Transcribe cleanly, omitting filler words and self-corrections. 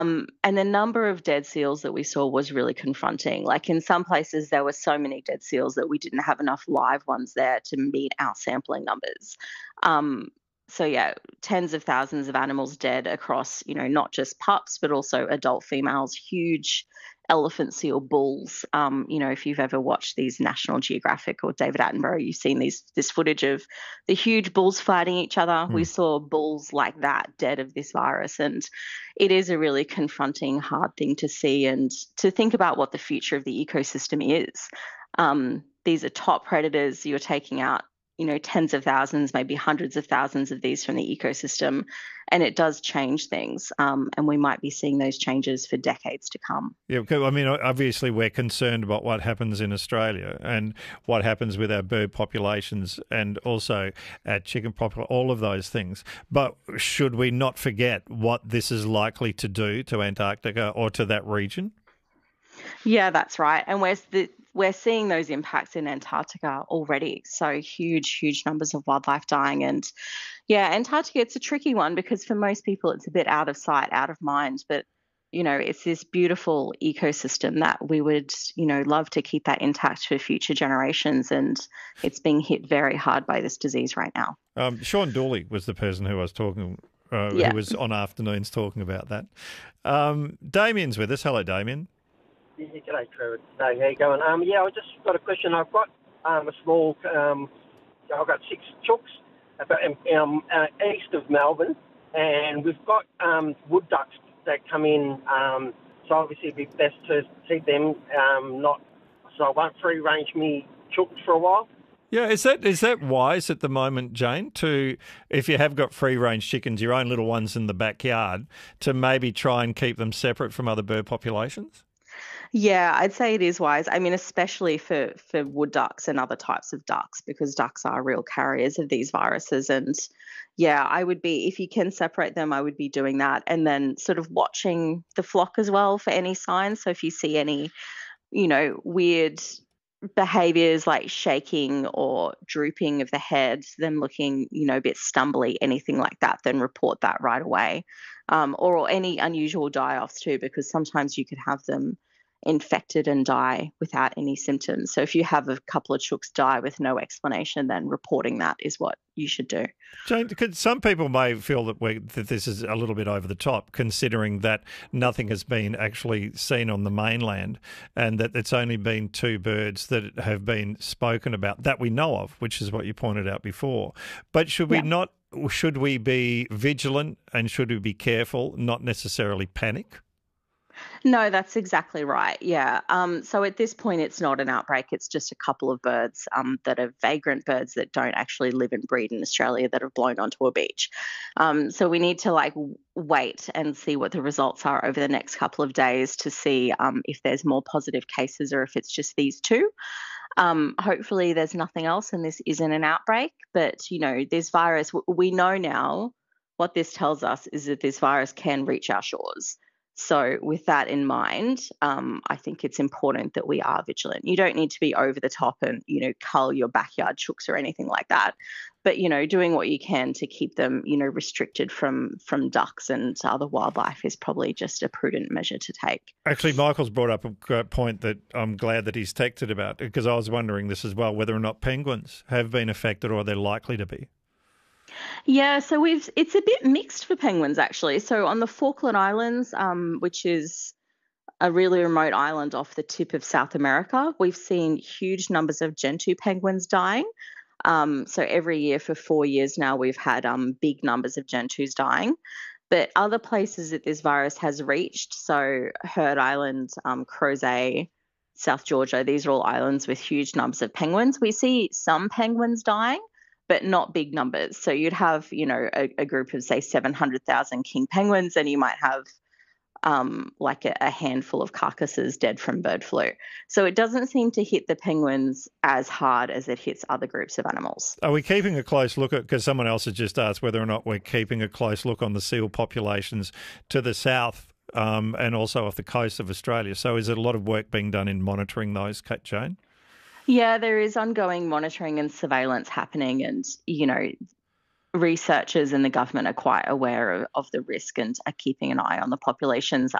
And the number of dead seals that we saw was really confronting. Like in some places, there were so many dead seals that we didn't have enough live ones there to meet our sampling numbers. Um, so yeah, tens of thousands of animals dead across, not just pups, but also adult females, huge elephant seal bulls. If you've ever watched these National Geographic or David Attenborough, you've seen this footage of the huge bulls fighting each other. We saw bulls like that dead of this virus. And it is a really confronting, hard thing to see and to think about what the future of the ecosystem is. These are top predators. You're taking out, tens of thousands, maybe hundreds of thousands of these from the ecosystem, and it does change things. And we might be seeing those changes for decades to come. Yeah, I mean, obviously we're concerned about what happens in Australia and what happens with our bird populations and also our chicken population, all of those things. But should we not forget what this is likely to do to Antarctica or to that region? Yeah, that's right. And we're seeing those impacts in Antarctica already. So huge numbers of wildlife dying. And yeah, Antarctica, it's a tricky one because for most people, it's a bit out of sight, out of mind. But, it's this beautiful ecosystem that we would, love to keep that intact for future generations. And it's being hit very hard by this disease right now. Sean Dooley was the person who I was talking who was on Afternoons talking about that. Damien's with us. Hello, Damien. Yeah, g'day, Trevor. Today, how you going? I just got a question. I've got a small. I've got 6 chooks east of Melbourne, and we've got wood ducks that come in. So obviously, it'd be best to keep them not. So I won't free range me chooks for a while. Yeah, is that wise at the moment, Jane? To if you have got free range chickens, your own little ones in the backyard, to maybe try and keep them separate from other bird populations? Yeah, I'd say it is wise. I mean, especially for wood ducks and other types of ducks, because ducks are real carriers of these viruses. And yeah, I would be, if you can separate them, I would be doing that. And then sort of watching the flock as well for any signs. So if you see any, weird behaviors like shaking or drooping of the head, them looking, a bit stumbly, anything like that, then report that right away. Or any unusual die-offs too, because sometimes you could have them infected and die without any symptoms. So if you have a couple of chooks die with no explanation, then reporting that is what you should do. Jane, some people may feel that this is a little bit over the top, considering that nothing has been actually seen on the mainland and that it's only been 2 birds that have been spoken about that we know of, which is what you pointed out before. But should we be vigilant and should we be careful, not necessarily panic? No, that's exactly right. Yeah. So at this point, it's not an outbreak. It's just a couple of birds that are vagrant birds that don't actually live and breed in Australia that have blown onto a beach. So we need to wait and see what the results are over the next couple of days to see if there's more positive cases or if it's just these 2. Hopefully there's nothing else and this isn't an outbreak. But, this virus, we know now what this tells us is that this virus can reach our shores. So with that in mind, I think it's important that we are vigilant. You don't need to be over the top and, cull your backyard chooks or anything like that. But, doing what you can to keep them, restricted from ducks and other wildlife is probably just a prudent measure to take. Actually, Michael's brought up a great point that I'm glad that he's texted about, because I was wondering this as well, whether or not penguins have been affected or they're likely to be. Yeah, so it's a bit mixed for penguins actually. So on the Falkland Islands, which is a really remote island off the tip of South America, we've seen huge numbers of gentoo penguins dying. So every year for 4 years now, we've had big numbers of gentoos dying. But other places that this virus has reached, so Heard Island, Crozet, South Georgia, these are all islands with huge numbers of penguins. We see some penguins dying, but not big numbers. So you'd have, a group of, say, 700,000 king penguins, and you might have a handful of carcasses dead from bird flu. So it doesn't seem to hit the penguins as hard as it hits other groups of animals. Are we keeping a close look at, because someone else has just asked whether or not we're keeping a close look on the seal populations to the south and also off the coast of Australia? So is there a lot of work being done in monitoring those, Jane? Yeah, there is ongoing monitoring and surveillance happening, and researchers and the government are quite aware of the risk and are keeping an eye on the populations.